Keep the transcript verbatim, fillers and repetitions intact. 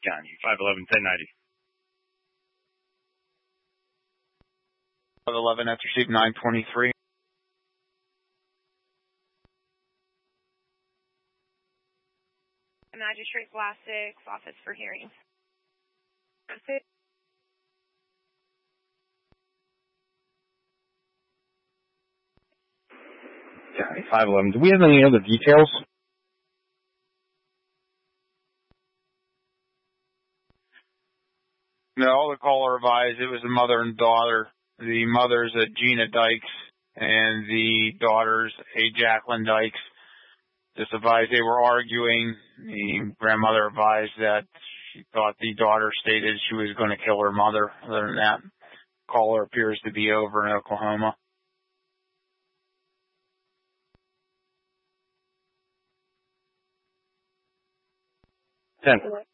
County, five eleven, ten ninety. five eleven, that's received nine twenty-three. Magistrate Vlasic, office for hearings. County, five eleven. Do we have any other details? No, all the caller advised it was a mother and daughter. The mother's a Gina Dykes, and the daughter's a Jacqueline Dykes. Just advised they were arguing. The grandmother advised that she thought the daughter stated she was going to kill her mother. Other than that, caller appears to be over in Oklahoma. ten.